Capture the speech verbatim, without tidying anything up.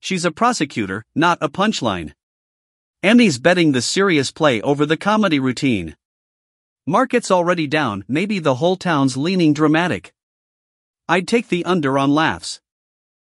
she's a prosecutor, not a punchline. Emmy's betting the serious play over the comedy routine. Market's already down, maybe the whole town's leaning dramatic. I'd take the under on laughs.